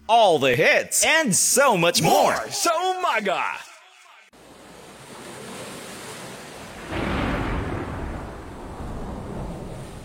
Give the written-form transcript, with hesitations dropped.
all the hits, and so much more. Sa umaga!